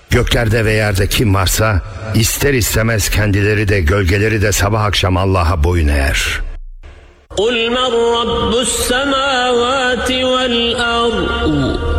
Göklerde ve yerde kim varsa ister istemez kendileri de gölgeleri de sabah akşam Allah'a boyun eğer. قُلْ مَنْ رَبُّ السَّمَاوَاتِ وَالْأَرْضِ